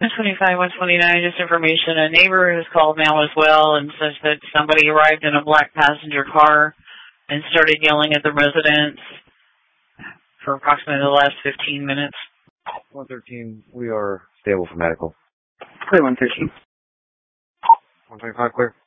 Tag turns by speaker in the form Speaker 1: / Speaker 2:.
Speaker 1: 125, 129, just information. A neighbor has called now as well and says that somebody arrived in a black passenger car and started yelling at the residents for approximately the last 15 minutes.
Speaker 2: 113, we are stable for medical.
Speaker 3: Clear 113.
Speaker 2: 125, clear.